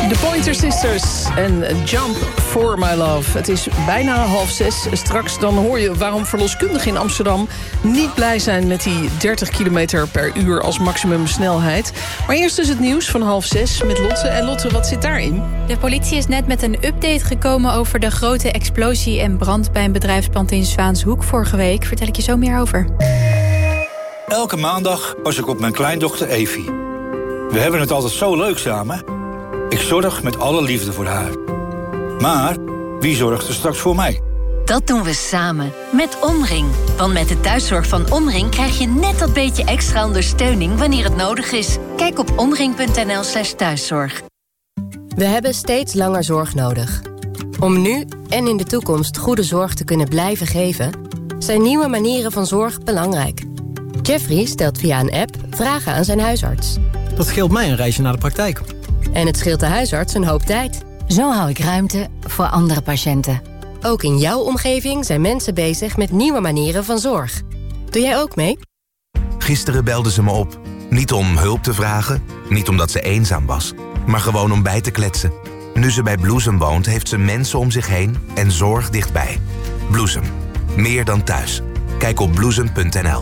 De Pointer Sisters en Jump for My Love. Het is bijna 5:30. Straks dan hoor je waarom verloskundigen in Amsterdam niet blij zijn met die 30 km per uur als maximumsnelheid. Maar eerst is het nieuws van 5:30 met Lotte. En Lotte, wat zit daarin? De politie is net met een update gekomen over de grote explosie en brand bij een bedrijfspand in Zwaanshoek vorige week. Vertel ik je zo meer over. Elke maandag pas ik op mijn kleindochter Evie. We hebben het altijd zo leuk samen. Ik zorg met alle liefde voor haar. Maar wie zorgt er straks voor mij? Dat doen we samen, met Omring. Want met de thuiszorg van Omring krijg je net dat beetje extra ondersteuning wanneer het nodig is. Kijk op omring.nl/thuiszorg. We hebben steeds langer zorg nodig. Om nu en in de toekomst goede zorg te kunnen blijven geven, zijn nieuwe manieren van zorg belangrijk. Jeffrey stelt via een app vragen aan zijn huisarts. Dat scheelt mij een reisje naar de praktijk. En het scheelt de huisarts een hoop tijd. Zo hou ik ruimte voor andere patiënten. Ook in jouw omgeving zijn mensen bezig met nieuwe manieren van zorg. Doe jij ook mee? Gisteren belde ze me op. Niet om hulp te vragen, niet omdat ze eenzaam was, maar gewoon om bij te kletsen. Nu ze bij Bloesem woont, heeft ze mensen om zich heen en zorg dichtbij. Bloesem. Meer dan thuis. Kijk op bloesem.nl.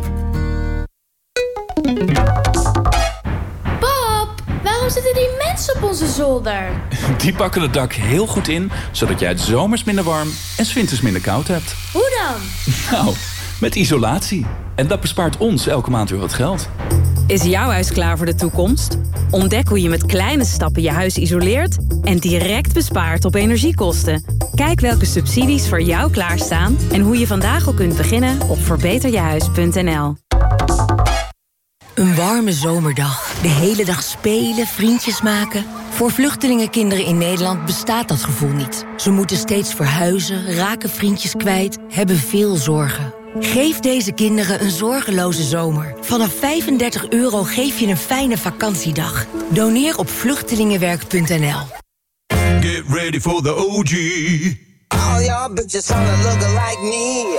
Waarom zitten die mensen op onze zolder? Die pakken het dak heel goed in, zodat jij het zomers minder warm en 's winters minder koud hebt. Hoe dan? Nou, met isolatie. En dat bespaart ons elke maand weer wat geld. Is jouw huis klaar voor de toekomst? Ontdek hoe je met kleine stappen je huis isoleert en direct bespaart op energiekosten. Kijk welke subsidies voor jou klaarstaan en hoe je vandaag al kunt beginnen op verbeterjehuis.nl. Een warme zomerdag. De hele dag spelen, vriendjes maken. Voor vluchtelingenkinderen in Nederland bestaat dat gevoel niet. Ze moeten steeds verhuizen, raken vriendjes kwijt, hebben veel zorgen. Geef deze kinderen een zorgeloze zomer. Vanaf €35 geef je een fijne vakantiedag. Doneer op vluchtelingenwerk.nl. Get ready for the OG. All y'all bitches wanna look like me.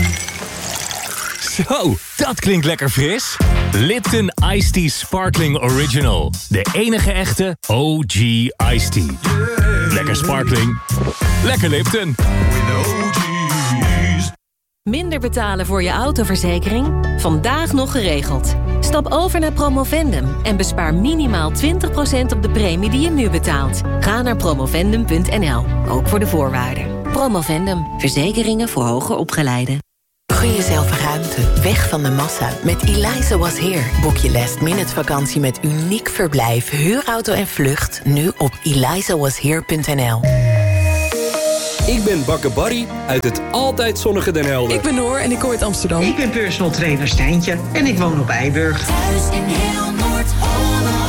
Zo, dat klinkt lekker fris. Lipton Iced Tea Sparkling Original. De enige echte OG Iced Tea. Lekker sparkling. Lekker Lipton. Minder betalen voor je autoverzekering? Vandaag nog geregeld. Stap over naar Promovendum en bespaar minimaal 20% op de premie die je nu betaalt. Ga naar promovendum.nl, ook voor de voorwaarden. Promovendum, verzekeringen voor hoger opgeleiden. Gun jezelf ruimte, weg van de massa. Met Eliza Was Here boek je last-minute vakantie met uniek verblijf, huurauto en vlucht. Nu op elizawashere.nl. Ik ben Bakker Barry uit het altijd zonnige Den Helder. Ik ben Noor en ik kom uit Amsterdam. Ik ben personal trainer Stijntje en ik woon op Eiburg. Thuis in heel Noord-Holland.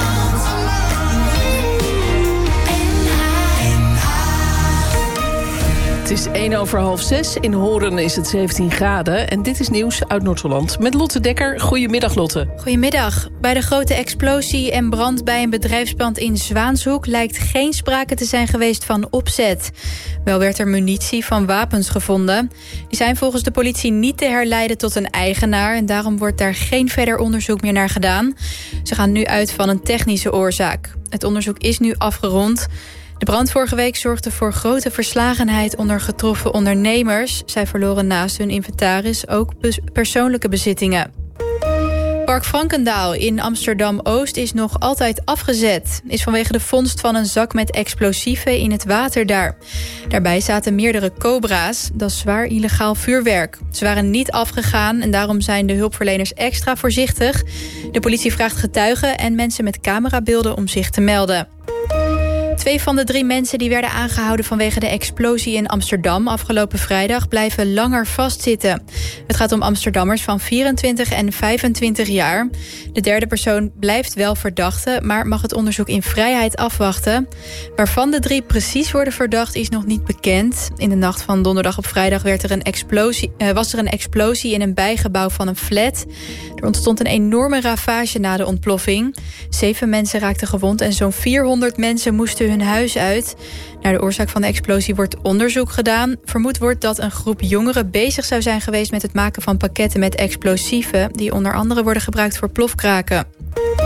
Het is 5:01. In Horen is het 17 graden. En dit is nieuws uit Noord-Holland. Met Lotte Dekker. Goedemiddag, Lotte. Goedemiddag. Bij de grote explosie en brand bij een bedrijfspand in Zwaanshoek lijkt geen sprake te zijn geweest van opzet. Wel werd er munitie van wapens gevonden. Die zijn volgens de politie niet te herleiden tot een eigenaar. En daarom wordt daar geen verder onderzoek meer naar gedaan. Ze gaan nu uit van een technische oorzaak. Het onderzoek is nu afgerond. De brand vorige week zorgde voor grote verslagenheid onder getroffen ondernemers. Zij verloren naast hun inventaris ook persoonlijke bezittingen. Park Frankendaal in Amsterdam-Oost is nog altijd afgezet. Is vanwege de vondst van een zak met explosieven in het water daar. Daarbij zaten meerdere cobra's. Dat is zwaar illegaal vuurwerk. Ze waren niet afgegaan en daarom zijn de hulpverleners extra voorzichtig. De politie vraagt getuigen en mensen met camerabeelden om zich te melden. 2 van de 3 mensen die werden aangehouden vanwege de explosie in Amsterdam afgelopen vrijdag blijven langer vastzitten. Het gaat om Amsterdammers van 24 en 25 jaar. De derde persoon blijft wel verdachte, maar mag het onderzoek in vrijheid afwachten. Waarvan de 3 precies worden verdacht is nog niet bekend. In de nacht van donderdag op vrijdag was er een explosie in een bijgebouw van een flat. Er ontstond een enorme ravage na de ontploffing. 7 mensen raakten gewond en zo'n 400 mensen moesten hun huis uit. Naar de oorzaak van de explosie wordt onderzoek gedaan. Vermoed wordt dat een groep jongeren bezig zou zijn geweest met het maken van pakketten met explosieven, die onder andere worden gebruikt voor plofkraken.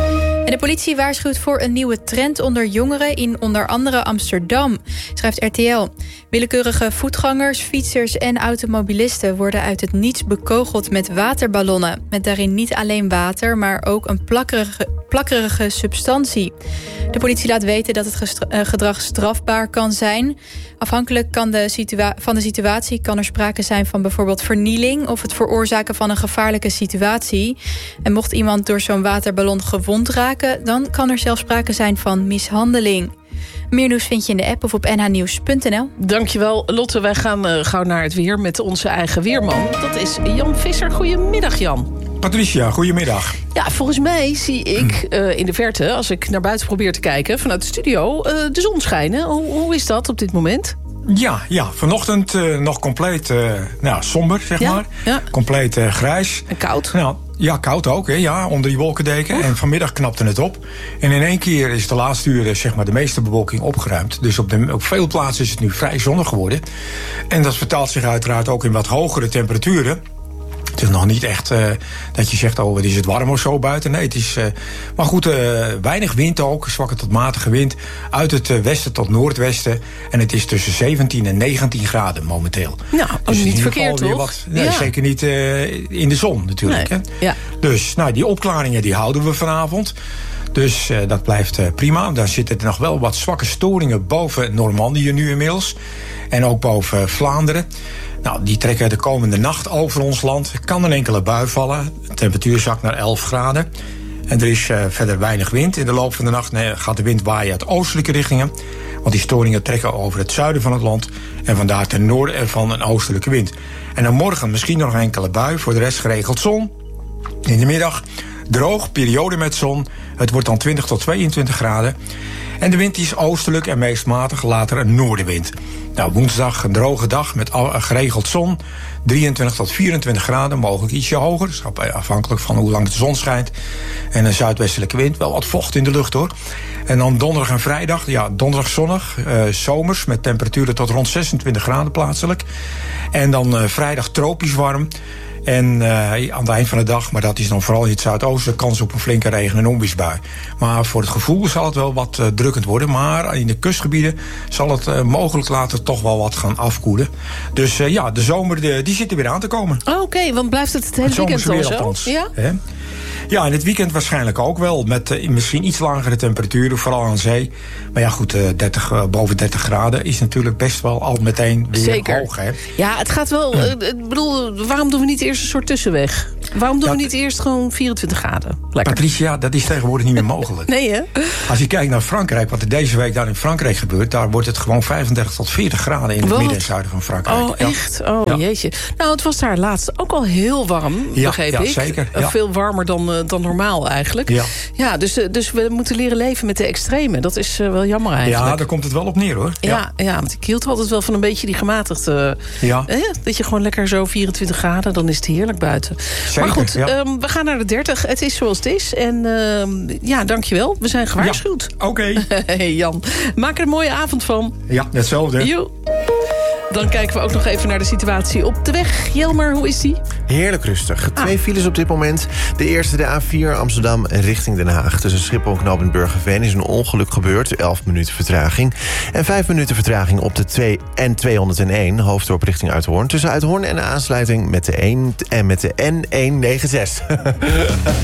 En de politie waarschuwt voor een nieuwe trend onder jongeren in onder andere Amsterdam, schrijft RTL. Willekeurige voetgangers, fietsers en automobilisten worden uit het niets bekogeld met waterballonnen. Met daarin niet alleen water, maar ook een plakkerige substantie. De politie laat weten dat het gedrag strafbaar kan zijn. Afhankelijk van de situatie kan er sprake zijn van bijvoorbeeld vernieling of het veroorzaken van een gevaarlijke situatie. En mocht iemand door zo'n waterballon gewond raken, dan kan er zelfs sprake zijn van mishandeling. Meer nieuws vind je in de app of op nhnieuws.nl. Dankjewel, Lotte. Wij gaan gauw naar het weer met onze eigen weerman. Dat is Jan Visser. Goedemiddag, Jan. Patricia, goedemiddag. Ja, volgens mij zie ik in de verte, als ik naar buiten probeer te kijken vanuit de studio, de zon schijnen. Hoe is dat op dit moment? Ja, vanochtend nog compleet somber, zeg maar. Ja. Compleet grijs. En koud. Nou, ja, koud ook, hè, ja, onder die wolkendeken. En vanmiddag knapte het op. En in één keer is de laatste uren zeg maar, de meeste bewolking opgeruimd. Dus op veel plaatsen is het nu vrij zonnig geworden. En dat vertaalt zich uiteraard ook in wat hogere temperaturen. Het is nog niet echt dat je zegt, wat is het warm of zo buiten. Nee, het is maar goed, weinig wind ook, zwakke tot matige wind. Uit het westen tot noordwesten. En het is tussen 17 en 19 graden momenteel. Nou, dus niet verkeerd, toch? Zeker niet in de zon natuurlijk. Nee. Hè? Ja. Dus die opklaringen die houden we vanavond. Dus dat blijft prima. Dan zitten er nog wel wat zwakke storingen boven Normandië nu inmiddels. En ook boven Vlaanderen. Nou, die trekken de komende nacht over ons land. Er kan een enkele bui vallen. De temperatuur zakt naar 11 graden. En er is verder weinig wind. In de loop van de nacht gaat de wind waaien uit oostelijke richtingen. Want die storingen trekken over het zuiden van het land. En vandaar ten noorden ervan een oostelijke wind. En dan morgen misschien nog een enkele bui. Voor de rest geregeld zon. In de middag droog, periode met zon. Het wordt dan 20 tot 22 graden. En de wind is oostelijk en meest matig, later een noordenwind. Nou, woensdag een droge dag met geregeld zon. 23 tot 24 graden, mogelijk ietsje hoger. Dus afhankelijk van hoe lang de zon schijnt. En een zuidwestelijke wind, wel wat vocht in de lucht hoor. En dan donderdag en vrijdag, donderdag zonnig, zomers met temperaturen tot rond 26 graden plaatselijk. En dan vrijdag tropisch warm. En aan het eind van de dag, maar dat is dan vooral in het zuidoosten, kans op een flinke regen- en onweersbui. Maar voor het gevoel zal het wel wat drukkend worden. Maar in de kustgebieden zal het mogelijk later toch wel wat gaan afkoelen. Dus de zomer die zit er weer aan te komen. Oké, want blijft het hele weekend al zo? Ja? Ja, en het weekend waarschijnlijk ook wel. Met misschien iets lagere temperaturen, vooral aan zee. Maar ja, goed, boven 30 graden is natuurlijk best wel al meteen weer hoog. Hè? Ja, het gaat wel. Ik bedoel, waarom doen we niet eerst een soort tussenweg? Waarom doen we niet eerst gewoon 24 graden? Lekker. Patricia, dat is tegenwoordig niet meer mogelijk. Nee, hè? Als je kijkt naar Frankrijk, wat er deze week daar in Frankrijk gebeurt, daar wordt het gewoon 35 tot 40 graden in het midden en zuiden van Frankrijk. Oh, echt? Oh, jeetje. Nou, het was daar laatst ook al heel warm, begreep ik. Zeker. Veel warmer dan normaal eigenlijk. Ja, dus we moeten leren leven met de extreme. Dat is wel jammer eigenlijk. Ja, daar komt het wel op neer, hoor. Ja, want ik hield altijd wel van een beetje die gematigde. Dat je gewoon lekker zo 24 graden, dan is het heerlijk buiten. Zeker, maar goed, we gaan naar de 30. Het is zoals het is. En dankjewel. We zijn gewaarschuwd. Ja, oké. Hey Jan, maak er een mooie avond van. Ja, hetzelfde. Jo. Dan kijken we ook nog even naar de situatie op de weg. Jelmer, hoe is die? Heerlijk rustig. 2 files op dit moment. De eerste, de A4 Amsterdam richting Den Haag. Tussen Schiphol en Knoop en Burgerveen is een ongeluk gebeurd. 11 minuten vertraging. En 5 minuten vertraging op de N201, hoofddorp richting Uithoorn. Tussen Uithoorn en de aansluiting met de N196.